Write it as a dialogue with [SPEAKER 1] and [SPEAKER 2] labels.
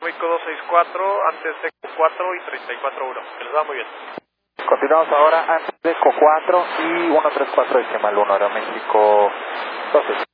[SPEAKER 1] Waco 264, antes Eco 4 y 34-1. Que les va muy bien.
[SPEAKER 2] Continuamos ahora antes de Eco 4 y 134 decimal 1, Aeroméxico 12.